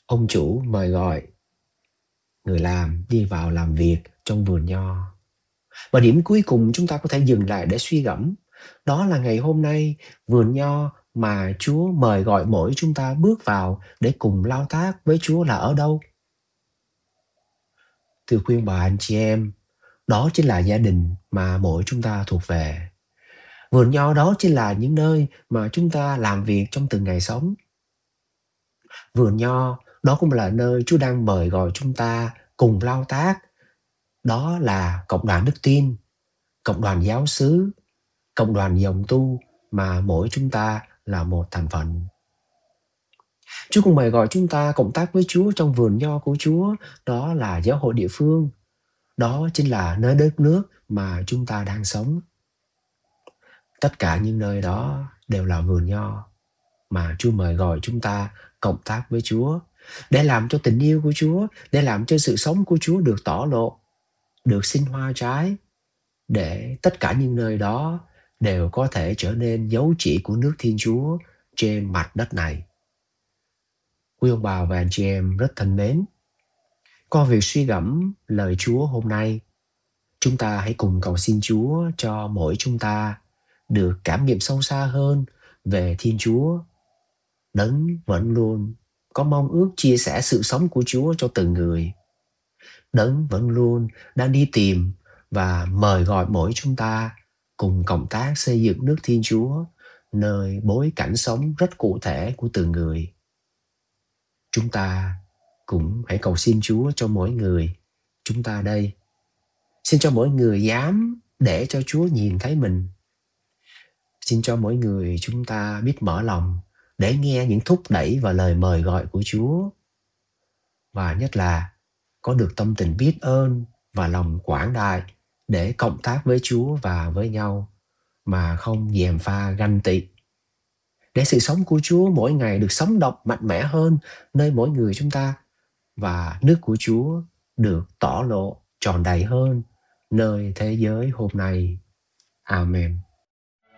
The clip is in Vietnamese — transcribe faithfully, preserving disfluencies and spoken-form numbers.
Ông chủ mời gọi người làm đi vào làm việc trong vườn nho. Và điểm cuối cùng chúng ta có thể dừng lại để suy gẫm, đó là ngày hôm nay vườn nho mà Chúa mời gọi mỗi chúng ta bước vào để cùng lao tác với Chúa là ở đâu? Thưa khuyên bà anh chị em, đó chính là gia đình mà mỗi chúng ta thuộc về. Vườn nho đó chính là những nơi mà chúng ta làm việc trong từng ngày sống. Vườn nho đó cũng là nơi Chúa đang mời gọi chúng ta cùng lao tác. Đó là cộng đoàn đức tin, cộng đoàn giáo xứ, cộng đoàn dòng tu mà mỗi chúng ta là một thành phần. Chúa cũng mời gọi chúng ta cộng tác với Chúa trong vườn nho của Chúa, đó là giáo hội địa phương. Đó chính là nơi đất nước mà chúng ta đang sống. Tất cả những nơi đó đều là vườn nho mà Chúa mời gọi chúng ta cộng tác với Chúa để làm cho tình yêu của Chúa, để làm cho sự sống của Chúa được tỏ lộ, được sinh hoa trái, để tất cả những nơi đó đều có thể trở nên dấu chỉ của nước Thiên Chúa trên mặt đất này. Quý ông bà và anh chị em rất thân mến, qua việc suy gẫm lời Chúa hôm nay, chúng ta hãy cùng cầu xin Chúa cho mỗi chúng ta được cảm nghiệm sâu xa hơn về Thiên Chúa. Đấng vẫn luôn có mong ước chia sẻ sự sống của Chúa cho từng người. Đấng vẫn luôn đang đi tìm và mời gọi mỗi chúng ta cùng cộng tác xây dựng nước Thiên Chúa, nơi bối cảnh sống rất cụ thể của từng người. Chúng ta cũng hãy cầu xin Chúa cho mỗi người chúng ta đây. Xin cho mỗi người dám để cho Chúa nhìn thấy mình. Xin cho mỗi người chúng ta biết mở lòng để nghe những thúc đẩy và lời mời gọi của Chúa. Và nhất là có được tâm tình biết ơn và lòng quảng đại để cộng tác với Chúa và với nhau mà không gièm pha ganh tị. Để sự sống của Chúa mỗi ngày được sống động mạnh mẽ hơn nơi mỗi người chúng ta và nước của Chúa được tỏ lộ tròn đầy hơn nơi thế giới hôm nay. Amen.